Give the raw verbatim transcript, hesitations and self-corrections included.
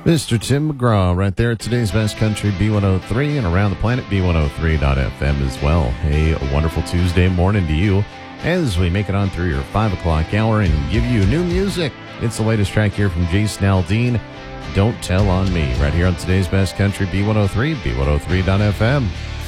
Mister Tim McGraw right there at today's Best Country B one oh three and around the planet B one oh three dot f m as well. Hey, a wonderful Tuesday morning to you as we make it on through your five o'clock hour and give you new music. It's the latest track here from Jason Aldean, Don't Tell on Me, right here on today's Best Country B one oh three, B one oh three dot f m.